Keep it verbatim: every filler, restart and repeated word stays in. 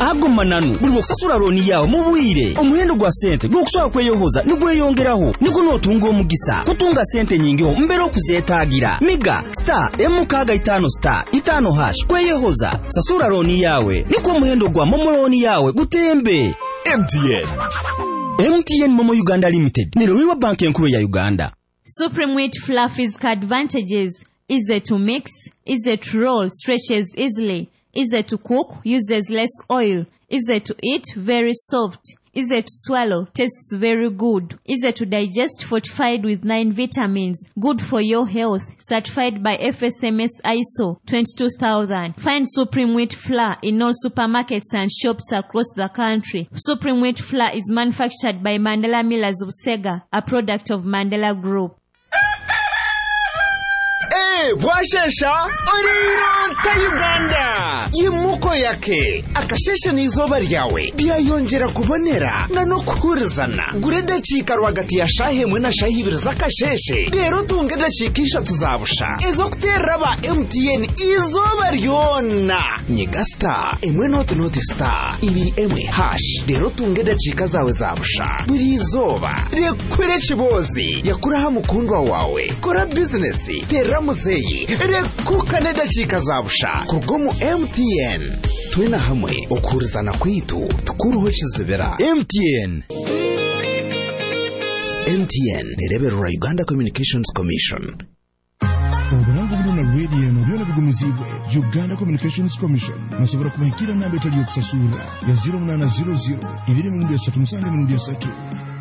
agoma nanu buli okusasula looni yawe mu bwire omuhendo gwa sente gw'okusobola kweyohoza nigweyongeraho nigwo nootunga omugisa kutunga sente nyingiho mbere okuzeetaagira miga star emukaga itano star itano hash kweyohoza sasula looni yawe nikwo omuhendo gwa momo looni yawe gutembe. M T N M T N Momo Uganda Limited ni Ruiwa Bank enkulu ya Uganda. Supreme Wheat Flour physical advantages: easy to mix, easy to roll, stretches easily, easy to cook, uses less oil, easy to eat, very soft, easy to swallow, tastes very good, easy to digest, fortified with nine vitamins, good for your health, certified by F S M S I S O twenty-two thousand. Find Supreme Wheat Flour in all supermarkets and shops across the country. Supreme Wheat Flour is manufactured by Mandela Millers of Sega, a product of Mandela Group. Eh, bwashesha oriro ta Uganda yimuko yake akashesha n'izoba ryawe byayongera kubonera na no kuhurizana gureda chika rwagati ya shahe mwe na shahe ibiri zakasheshe rero tungeda chikisha tuzabusha ezo kutera ba M T N izoba ryona nyegasta emwe not not star ibiri emwe hash rero tungeda chika zawe zabusha buri izoba rekwere chibozi yakuraha mukundwa wawe kora business tera muzeyi rekuka neda chika zabusha kurgomu M T N twena hamwe okurizana kwitu tukuruho chizibera. M T N M T N nereberera Uganda Communications Commission. Oburango buno na radio no byona bigumizibwe Uganda Communications Commission nasobora kubahikira namba etali yokusasura ya zero nine zero zero ibiri mu ndya tatu musange mu ndya tatu.